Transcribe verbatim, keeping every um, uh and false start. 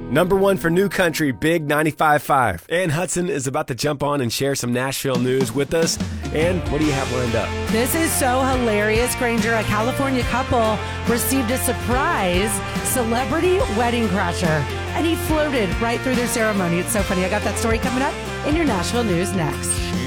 Number one for New Country, Big ninety-five point five. Ann Hudson is about to jump on and share some Nashville news with us. Ann, what do you have lined up? This is so hilarious, Granger. A California couple received a surprise celebrity wedding crasher, and he floated right through their ceremony. It's so funny. I got that story coming up in your Nashville news next.